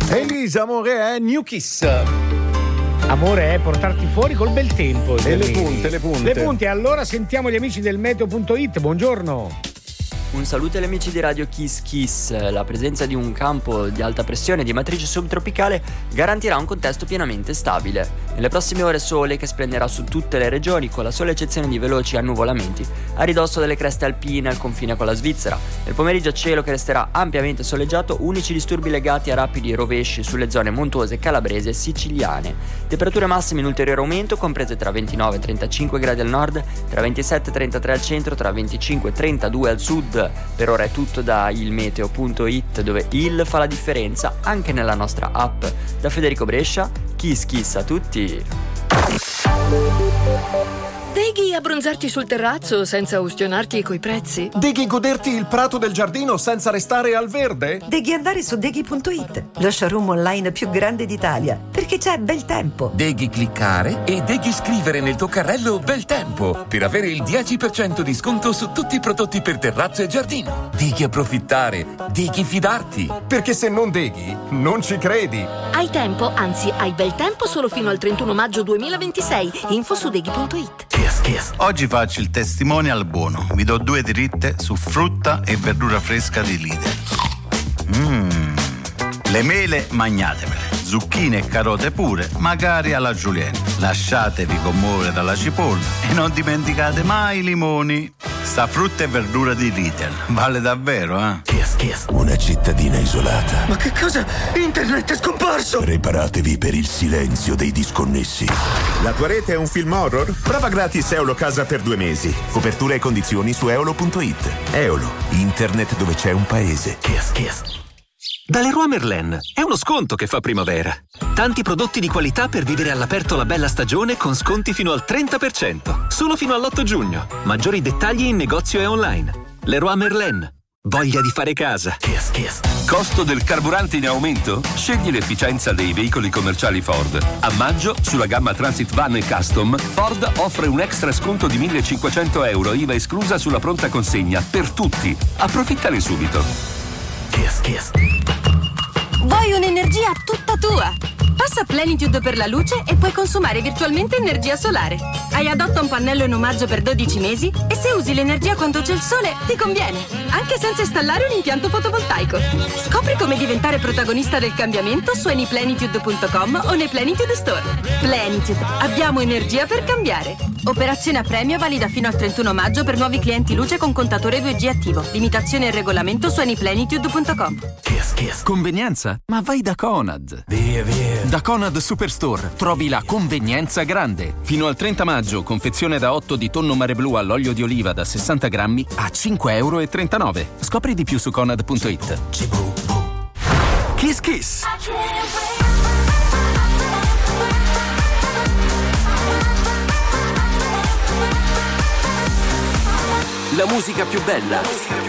Elisa, amore, è New Kiss. Amore è portarti fuori col bel tempo. E le punte. Le punte, allora sentiamo gli amici del meteo.it, buongiorno. Un saluto agli amici di Radio Kiss Kiss. La presenza di un campo di alta pressione di matrice subtropicale garantirà un contesto pienamente stabile. Nelle prossime ore sole che splenderà su tutte le regioni, con la sola eccezione di veloci annuvolamenti a ridosso delle creste alpine al confine con la Svizzera. Nel pomeriggio cielo che resterà ampiamente soleggiato, unici disturbi legati a rapidi rovesci sulle zone montuose calabresi e siciliane. Temperature massime in ulteriore aumento, comprese tra 29 e 35 gradi al nord, tra 27 e 33 al centro, tra 25 e 32 al sud. Per ora è tutto da ilmeteo.it, dove il fa la differenza anche nella nostra app. Da Federico Brescia, Kiss Kiss a tutti. Deghi abbronzarti sul terrazzo senza ustionarti coi prezzi? Deghi goderti il prato del giardino senza restare al verde? Deghi andare su Deghi.it, lo showroom online più grande d'Italia, perché c'è bel tempo. Deghi cliccare e Deghi scrivere nel tuo carrello bel tempo per avere il 10% di sconto su tutti i prodotti per terrazzo e giardino. Deghi approfittare, Deghi fidarti. Perché se non Deghi, non ci credi. Hai tempo, anzi hai bel tempo solo fino al 31 maggio 2026. Info su Deghi.it. Oggi faccio il testimonial buono. Vi do 2 dritte su frutta e verdura fresca di Lidl. Le mele magnatemele, zucchine e carote pure, magari alla julienne. Lasciatevi commuovere dalla cipolla e non dimenticate mai i limoni. Sta frutta e verdura di Lidl vale davvero, eh? Una cittadina isolata. Ma che cosa? Internet è scomparso! Preparatevi per il silenzio dei disconnessi. La tua rete è un film horror? Prova gratis Eolo Casa per 2 mesi. Copertura e condizioni su eolo.it. Eolo, internet dove c'è un paese. Da Leroy Merlin è uno sconto che fa primavera. Tanti prodotti di qualità per vivere all'aperto la bella stagione con sconti fino al 30%. Solo fino all'8 giugno. Maggiori dettagli in negozio e online. Leroy Merlin. Voglia di fare casa. Costo del carburante in aumento? Scegli l'efficienza dei veicoli commerciali Ford. A maggio, sulla gamma Transit Van e Custom, Ford offre un extra sconto di €1.500, IVA esclusa sulla pronta consegna, per tutti. Approfittane subito. Vuoi un'energia tutta tua? Passa Plenitude per la luce e puoi consumare virtualmente energia solare. Hai adotta un pannello in omaggio per 12 mesi e se usi l'energia quando c'è il sole ti conviene, anche senza installare un impianto fotovoltaico. Scopri come diventare protagonista del cambiamento su anyplenitude.com o nei Plenitude Store. Plenitude, abbiamo energia per cambiare. Operazione a premio valida fino al 31 maggio per nuovi clienti luce con contatore 2G attivo. Limitazione e regolamento su anyplenitude.com. Convenienza? Ma vai da Conad. Via. Da Conad Superstore trovi la convenienza grande. Fino al 30 maggio, confezione da 8 di tonno mare blu all'olio di oliva da 60 grammi a €5,39. Scopri di più su Conad.it. Kiss Kiss. La musica più bella.